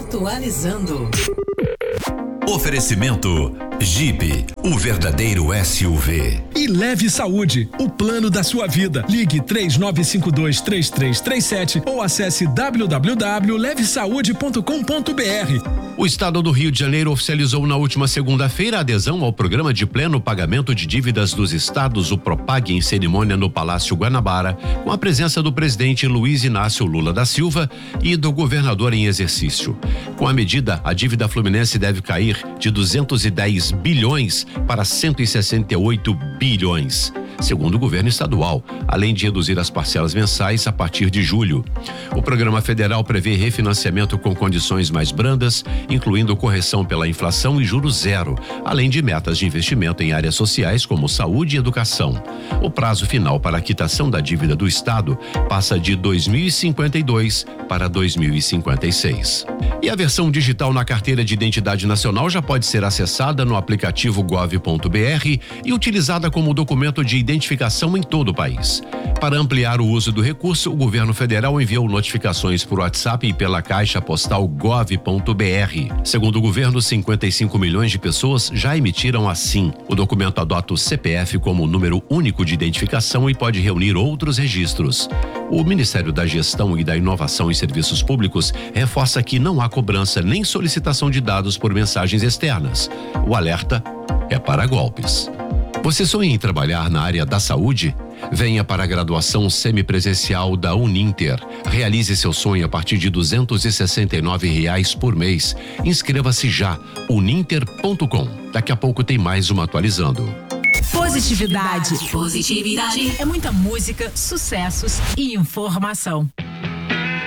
Atualizando. Oferecimento Jeep, o verdadeiro SUV. E Leve Saúde, o plano da sua vida. Ligue 3952-3337 ou acesse www.levesaude.com.br. O Estado do Rio de Janeiro oficializou na última segunda-feira a adesão ao Programa de Pleno Pagamento de Dívidas dos Estados, o PROPAG, em cerimônia no Palácio Guanabara, com a presença do presidente Luiz Inácio Lula da Silva e do governador em exercício. Com a medida, a dívida fluminense deve cair de 210 bilhões para 168 bilhões, segundo o governo estadual, além de reduzir as parcelas mensais a partir de julho. O programa federal prevê refinanciamento com condições mais brandas, incluindo correção pela inflação e juros zero, além de metas de investimento em áreas sociais como saúde e educação. O prazo final para a quitação da dívida do Estado passa de 2052 para 2056. E a versão digital na carteira de identidade nacional já pode ser acessada no aplicativo gov.br e utilizada como documento de identificação em todo o país. Para ampliar o uso do recurso, o governo federal enviou notificações por WhatsApp e pela caixa postal gov.br. Segundo o governo, 55 milhões de pessoas já emitiram a SIM. O documento adota o CPF como número único de identificação e pode reunir outros registros. O Ministério da Gestão e da Inovação em Serviços Públicos reforça que não há cobrança nem solicitação de dados por mensagens externas. O alerta é para golpes. Você sonha em trabalhar na área da saúde? Venha para a graduação semipresencial da Uninter. Realize seu sonho a partir de R$269 por mês. Inscreva-se já, uninter.com. Daqui a pouco tem mais uma atualizando. Positividade. Positividade. É muita música, sucessos e informação.